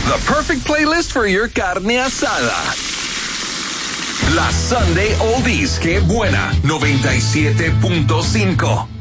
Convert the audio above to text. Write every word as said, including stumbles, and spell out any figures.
The perfect playlist for your carne asada. La Sunday Oldies, qué buena, noventa y siete punto cinco.